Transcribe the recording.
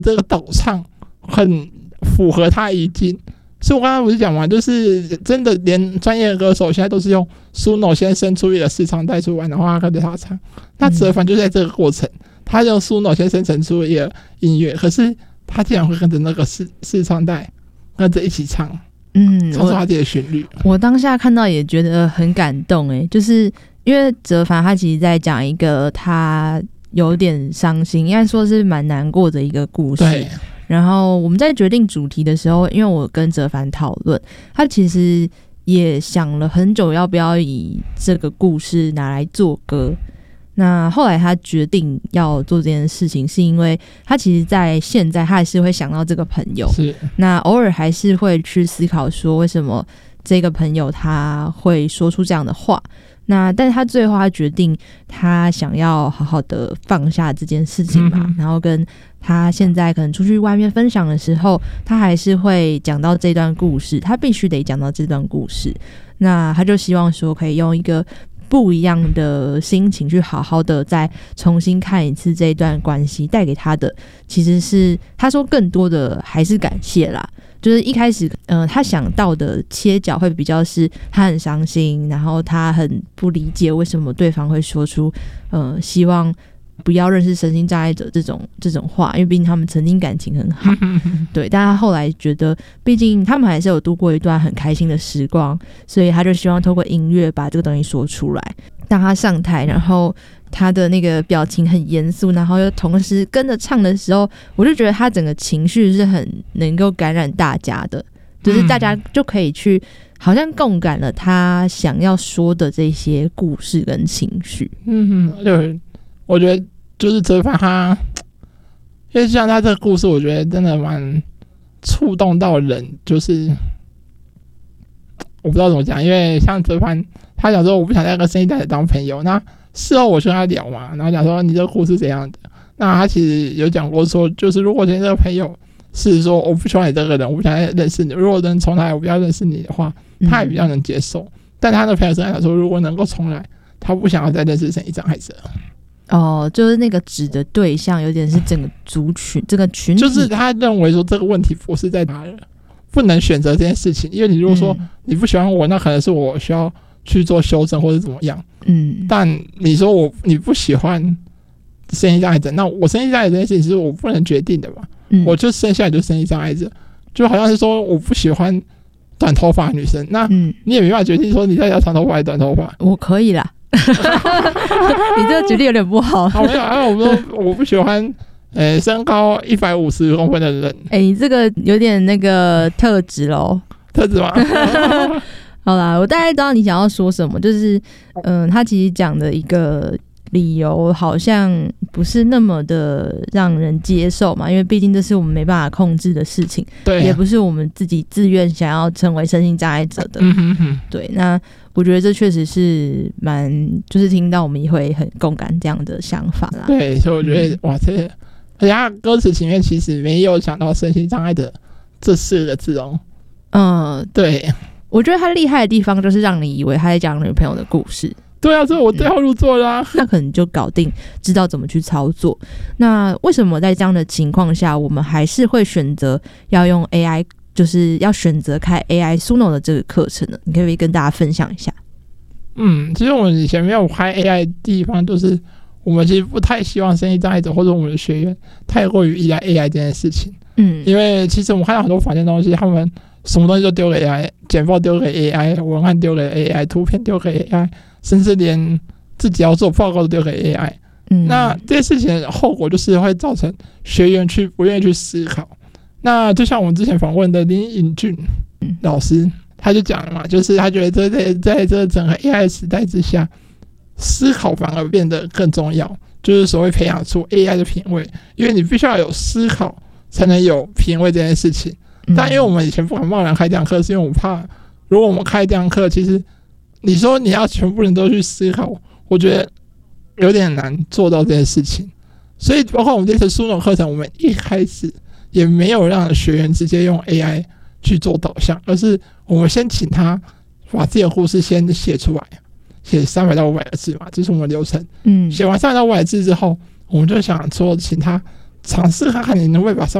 这个导唱很符合他意境。所以我刚刚不是讲嘛，就是真的连专业歌手现在都是用Suno先生出一个试唱带出来，然后他跟着他唱。那哲凡就在这个过程，他用Suno先生成出一个音乐，可是他竟然会跟着那个试唱带跟着一起唱，唱出他自己的旋律。 我当下看到也觉得很感动就是因为哲凡他其实在讲一个他有点伤心，应该说是蛮难过的一个故事。 对。 然后我们在决定主题的时候，因为我跟哲凡讨论，他其实也想了很久要不要以这个故事拿来做歌。那后来他决定要做这件事情，是因为他其实在现在他还是会想到这个朋友， 是那偶尔还是会去思考说为什么这个朋友他会说出这样的话。那但是他最后他决定他想要好好的放下这件事情嘛，然后跟他现在可能出去外面分享的时候，他还是会讲到这段故事，他必须得讲到这段故事。那他就希望说可以用一个不一样的心情去好好的再重新看一次这一段关系，带给他的其实是他说更多的还是感谢啦。就是一开始他想到的切角会比较是他很伤心，然后他很不理解为什么对方会说出希望不要认识身心障碍者这种话，因为毕竟他们曾经感情很好对，但他后来觉得毕竟他们还是有度过一段很开心的时光，所以他就希望透过音乐把这个东西说出来。当他上台，然后他的那个表情很严肃，然后又同时跟着唱的时候，我就觉得他整个情绪是很能够感染大家的，就是大家就可以去好像共感了他想要说的这些故事跟情绪。 对，我觉得就是哲凡他，因为像他这个故事，我觉得真的蛮触动到人，就是我不知道怎么讲，因为像哲凡他讲说我不想再跟声音带者当朋友，那事后我去跟他聊嘛，然后讲说你这个故事怎样的，那他其实有讲过说，就是如果今天这个朋友是说我不喜欢你这个人，我不想再认识你，如果能重来我不要认识你的话，他也比较能接受。但他的朋友是跟他说，如果能够重来，他不想要再认识声音障碍者。 就是那个指的对象有点是整个族群，这个群体， 就是他认为说这个问题不是在他人，不能选择这件事情，因为你如果说你不喜欢我，那可能是我需要去做修正或者怎么样。但你说你不喜欢声音障碍者，那我声音障碍者这件事情是我不能决定的嘛。我就生下来就声音障碍者，就好像是说我不喜欢短头发的女生，那你也没办法决定说你到底要长头发还是短头发。 我可以啦。你这个举例有点不好。 好，没有，我说我不喜欢身高150公分的人。 你这个有点那个特质咯。 特质吗？ 好啦，我大概知道你想要说什么，就是他其实讲的一个理由好像不是那么的让人接受嘛，因为毕竟这是我们没办法控制的事情，对，也不是我们自己自愿想要成为身心障碍者的。对，那我觉得这确实是蛮，就是听到我们也会很共感这样的想法啦。 对，所以我觉得哇，而且他歌词里面其实没有讲到身心障碍的这4个字哦。对，我觉得他厉害的地方就是让你以为他在讲女朋友的故事。 对啊，所以我对号入座啦。 那可能就搞定，知道怎么去操作。那为什么在这样的情况下，我们还是会选择要用 AI， 就是要选择开 AI Suno 的这个课程呢？你可不可以跟大家分享一下？ 其实我们以前没有开 AI 的地方，就是我们其实不太希望声音障碍者或者我们的学员太过于依赖 AI 这件事情。因为其实我们看到很多坊间东西，他们什么东西都丢给 AI， 简报丢给 AI， 文案丢给 AI， 图片丢给 AI， 甚至连自己要做报告都丢给 AI。那这些事情的后果就是会造成学员不愿意去思考。那就像我们之前访问的林颖俊老师，他就讲了嘛，就是他觉得在这整个 AI 时代之下，思考反而变得更重要，就是所谓培养出 AI 的品味，因为你必须要有思考才能有品味这件事情。但因为我们以前不敢贸然开这堂课，是因为我怕如果我们开这堂课，其实你说你要全部人都去思考，我觉得有点难做到这件事情。所以包括我们这次Suno课程，我们一开始也没有让学员直接用 AI 去做导向，而是我们先请他把自己的故事先写出来，写300到500个字嘛，这是我们的流程。写完300到500字之后，我们就想说请他尝试看看你能不能把上